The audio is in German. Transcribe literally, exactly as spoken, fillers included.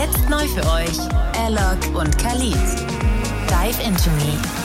Jetzt neu für euch. Alok und Khalid. Dive into me.